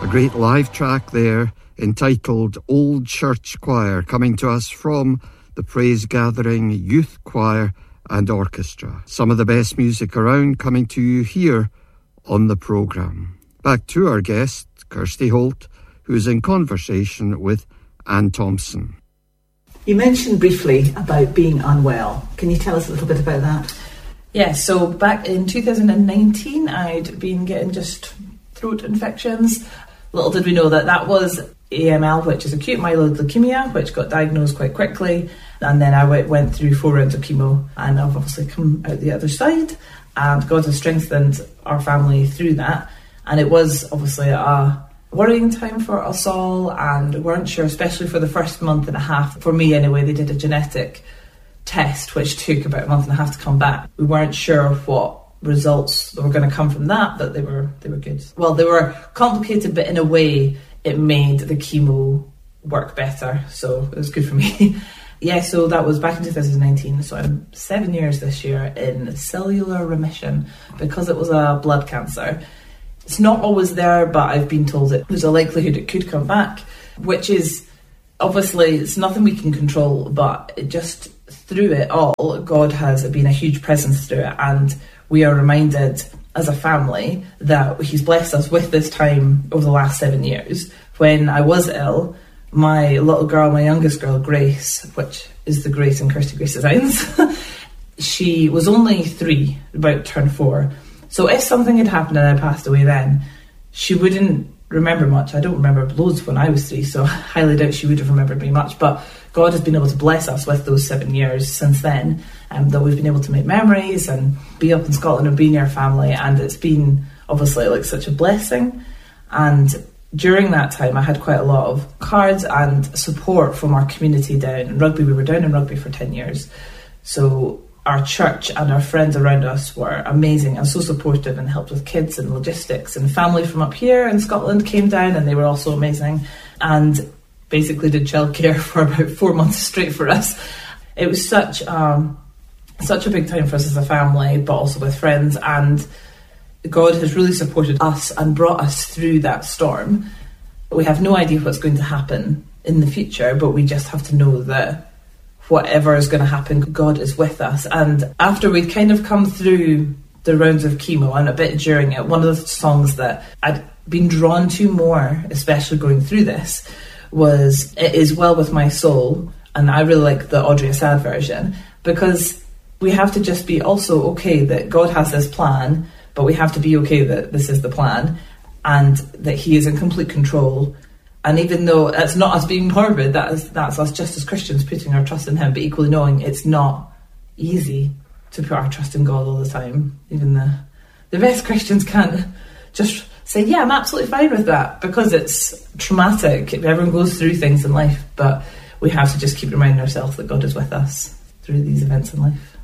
A great live track there entitled Old Church Choir, coming to us from the Praise Gathering Youth Choir and Orchestra. Some of the best music around coming to you here on the programme. Back to our guest, Kirsty Holt, who's in conversation with Anne Thompson. You mentioned briefly about being unwell. Can you tell us a little bit about that? Yeah, so back in 2019, I'd been getting just throat infections. Little did we know that that was AML, which is acute myeloid leukemia, which got diagnosed quite quickly. And then I went through 4 rounds of chemo, and I've obviously come out the other side. And God has strengthened our family through that. And it was obviously a worrying time for us all, and we weren't sure, especially for the first month and a half. For me anyway, they did a genetic test, which took about a month and a half to come back. We weren't sure what results were going to come from that, but they were good. Well, they were complicated, but in a way it made the chemo work better, so it was good for me. Yeah, so that was back in 2019, so I'm 7 years this year in cellular remission because it was a blood cancer. It's not always there, but I've been told that there's a likelihood it could come back, which is obviously, it's nothing we can control, but it just through it all, God has been a huge presence through it, and we are reminded as a family that He's blessed us with this time over the last 7 years. When I was ill, my little girl, my youngest girl, Grace, which is the Grace in Kirsty Grace Designs, she was only 3, about to turn 4. So if something had happened and I passed away then, she wouldn't remember much. I don't remember loads when I was 3, so I highly doubt she would have remembered me much. But God has been able to bless us with those 7 years since then, that we've been able to make memories and be up in Scotland and be near family, and it's been obviously like such a blessing. And during that time I had quite a lot of cards and support from our community down in Rugby. We were down in Rugby for 10 years, so our church and our friends around us were amazing and so supportive and helped with kids and logistics, and family from up here in Scotland came down and they were also amazing and basically did childcare for about 4 months straight for us. It was such a big time for us as a family, but also with friends, and God has really supported us and brought us through that storm. We have no idea what's going to happen in the future, but we just have to know that whatever is going to happen, God is with us. And after we'd kind of come through the rounds of chemo and a bit during it, one of the songs that I'd been drawn to more, especially going through this, was It Is Well With My Soul. And I really like the Audrey Assad version, because we have to just be also okay that God has this plan, but we have to be okay that this is the plan and that He is in complete control. And even though that's not us being morbid, that's us just as Christians putting our trust in Him, but equally knowing it's not easy to put our trust in God all the time. Even the best Christians can't just say, yeah, I'm absolutely fine with that, because it's traumatic. Everyone goes through things in life, but we have to just keep reminding ourselves that God is with us through these events in life.